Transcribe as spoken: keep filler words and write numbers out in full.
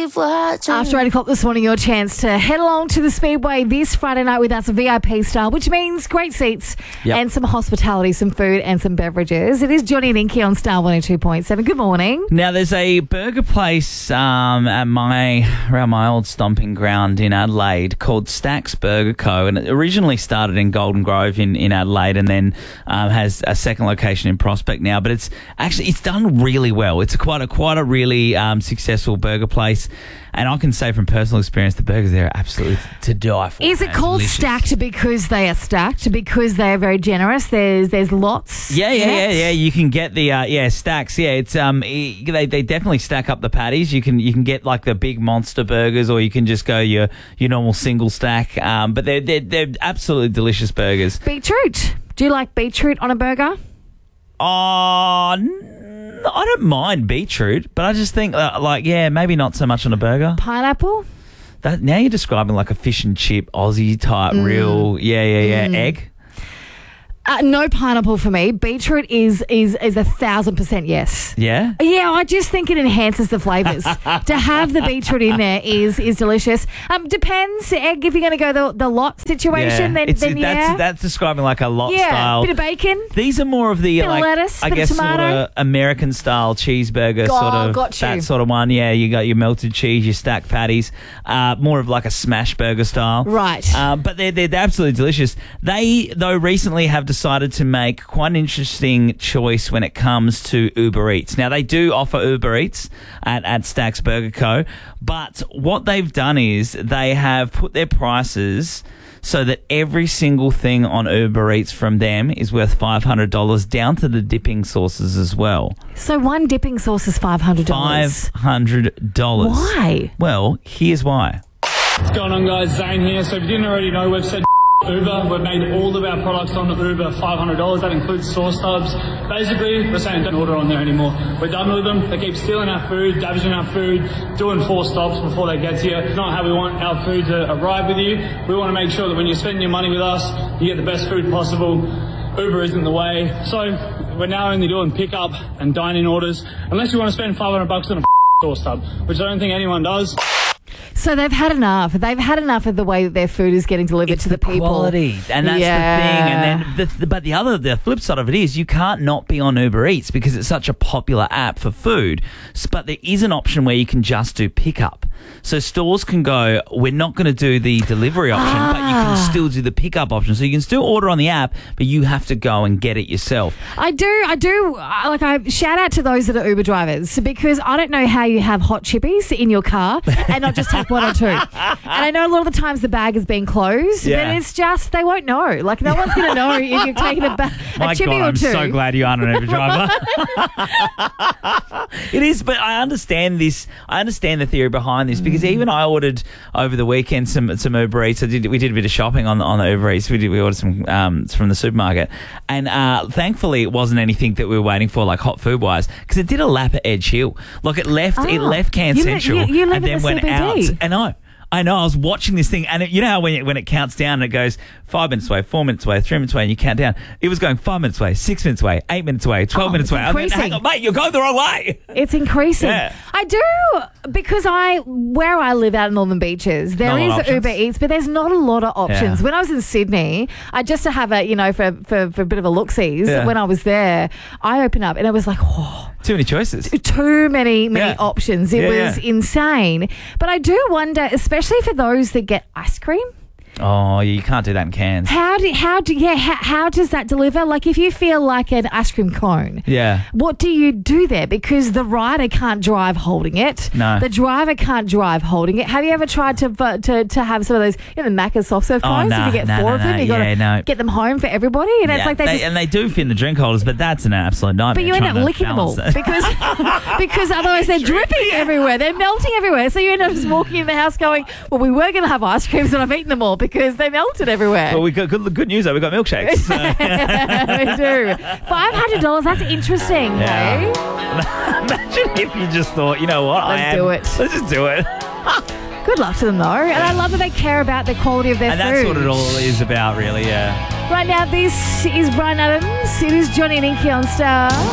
After eight o'clock this morning, your chance to head along to the Speedway this Friday night with us, V I P style, which means great seats Yep. and some hospitality, some food and some beverages. It is Johnny and Inky on Star one oh two point seven. Good morning. Now, there's a burger place um, at my around my old stomping ground in Adelaide called Stack's Burger Co. And it originally started in Golden Grove in, in Adelaide, and then um, has a second location in Prospect now. But it's actually it's done really well. It's a quite a quite a really um, successful burger place, and I can say from personal experience, the burgers there are absolutely to die for. Is it man. called Delicious. stacked because they are stacked, because they are very generous? There's there's lots. Yeah, in yeah, yeah, it? yeah. You can get the uh, yeah stacks. Yeah, it's um e- they they definitely stack up the patties. You can you can get like the big monster burgers, or you can just go your your normal single stack. Um, but they're they're they're absolutely delicious burgers. Beetroot. Do you like beetroot on a burger? Oh, n- I don't mind beetroot, but I just think uh, like yeah, maybe not so much on a burger. Pineapple? That now you're describing like a fish and chip Aussie type Mm. real yeah yeah yeah egg. Uh, no pineapple for me. Beetroot is is is a thousand percent yes. Yeah. Yeah, I just think it enhances the flavours. To have the beetroot in there is is delicious. Um, depends, egg. If you're going to go the the lot situation, then it's, then that's, yeah, that's describing like a lot yeah, style. bit of bacon. These are more of the Bit of like lettuce, I bit of guess sort tomato. of American style cheeseburger Oh, sort of got you. that sort of one. Yeah, you got your melted cheese, your stacked patties, uh, more of like a smash burger style. Right. Um, but they're they're absolutely delicious. They though recently have decided to make quite an interesting choice when it comes to Uber Eats. Now they do offer Uber Eats at at Stack's Burger Co. But what they've done is they have put their prices so that every single thing on Uber Eats from them is worth five hundred dollars, down to the dipping sauces as well. So one dipping sauce is five hundred dollars. five hundred dollars. Why? Well, here's why. What's going on, guys? Zane here. So if you didn't already know, we've said Uber. We've made all of our products on Uber five hundred dollars. That includes sauce tubs. Basically, we're saying don't order on there anymore. We're done with them. They keep stealing our food, damaging our food, doing four stops before they get to you. It's not how we want our food to arrive with you. We want to make sure that when you're spending your money with us, you get the best food possible. Uber isn't the way. So we're now only doing pickup and dine-in orders, unless you want to spend five hundred bucks on a sauce tub, which I don't think anyone does. So they've had enough. They've had enough of the way that their food is getting delivered It's to the, the people. quality, and that's Yeah. the thing. And then, the, the, but the other, the flip side of it is, you can't not be on Uber Eats because it's such a popular app for food. S- But there is an option where you can just do pickup. So stores can go, we're not going to do the delivery option, but you can Ah. still do the pickup option. So you can still order on the app, but you have to go and get it yourself. I do, I do, I- like I shout out to those that are Uber drivers, because I don't know how you have hot chippies in your car and not just take one or two. And I know a lot of the times the bag has been closed, Yeah. but it's just, they won't know. Like no one's going to know if you've taken a, ba- a My chippy God, or I'm two. so glad you aren't an Uber driver. It is, but I understand this. I understand the theory behind this, because even I ordered over the weekend some some Uber Eats. I did. We did a bit of shopping on on the Uber Eats. We did. We ordered some um, from the supermarket, and uh, thankfully it wasn't anything that we were waiting for, like hot food wise, because it did a lap at Edge Hill. Like it left. It Ah, left Cairns you li- Central, you- you live and in then the went C B D. out. And I. I know, I was watching this thing, and it, you know how when it, when it counts down and it goes five minutes away, four minutes away, three minutes away, and you count down, it was going five minutes away, six minutes away, eight minutes away, twelve Oh, minutes it's away. I mean, increasing. hang on, mate, you're going the wrong way. It's increasing. Yeah. I do, because I where I live out in Northern Beaches, there Not a lot is of options. Uber Eats, but there's not a lot of options. Yeah. When I was in Sydney, I just to have a you know for for, for a bit of a look-sees. Yeah. When I was there, I opened up and I was like, oh, Too many choices. too many many Yeah. options. It Yeah, was yeah. insane. But I do wonder, especially for those that get ice cream. Oh, you can't do that in Cairns. How do how do yeah how, how does that deliver? Like if you feel like an ice cream cone, Yeah. what do you do there? Because the rider can't drive holding it. No. The driver can't drive holding it. Have you ever tried to to to have some of those, you know, the Macca's soft serve Oh, cones? no, if you get no, four no, of them, no, you got to yeah, no. get them home for everybody. And it's Yeah, like they, they- just... and they do fit in the drink holders, but that's an absolute nightmare. But you end trying up to licking them all balance that. because because otherwise they're dripping everywhere. They're melting everywhere. So you end up just walking in the house going, well, we were going to have ice creams and I've eaten them all because they melted everywhere. Well, we got good, good news though. We got milkshakes. So. We do. five hundred dollars, that's interesting, Yeah. hey? Imagine if you just thought, you know what, I Let's am, do it. Let's just do it. Good luck to them, though. And I love that they care about the quality of their And food. that's what it all is about, really. Yeah. Right now, this is Brian Adams. It is Johnny and Inky on Star.